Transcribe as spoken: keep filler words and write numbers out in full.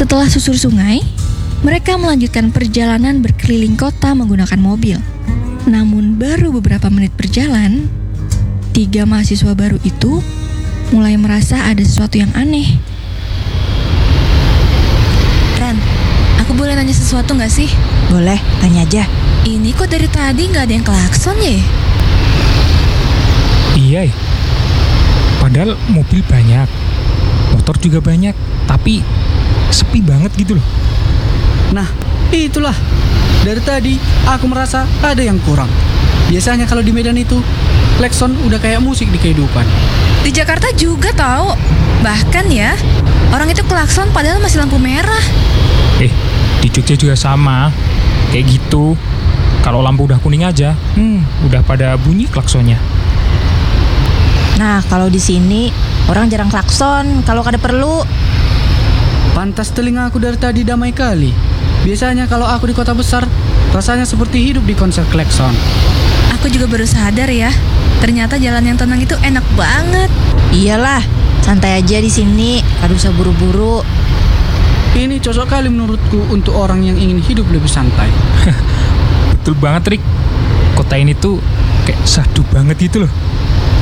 Setelah susur sungai, mereka melanjutkan perjalanan berkeliling kota menggunakan mobil. Namun baru beberapa menit berjalan, tiga mahasiswa baru itu mulai merasa ada sesuatu yang aneh. Ren, aku boleh nanya sesuatu gak sih? Boleh, tanya aja. Ini kok dari tadi gak ada yang klakson ya? Iya ya. Padahal mobil banyak, motor juga banyak, tapi sepi banget gitu loh. Nah, itulah. Dari tadi aku merasa ada yang kurang. Biasanya kalau di Medan itu, klakson udah kayak musik di kehidupan. Di Jakarta juga tahu. Bahkan ya, orang itu klakson padahal masih lampu merah. Eh, di Jogja juga sama. Kayak gitu. Kalau lampu udah kuning aja, hmm, udah pada bunyi klaksonnya. Nah, kalau di sini orang jarang klakson kalau ada perlu. Pantas telinga aku dari tadi damai kali. Biasanya kalau aku di kota besar, rasanya seperti hidup di konser klakson. Aku juga baru sadar ya. Ternyata jalan yang tenang itu enak banget. Iyalah, santai aja di sini, gak usah buru-buru. Ini cocok kali menurutku untuk orang yang ingin hidup lebih santai. Betul banget, Rik. Kota ini tuh kayak sahdu banget gitu loh.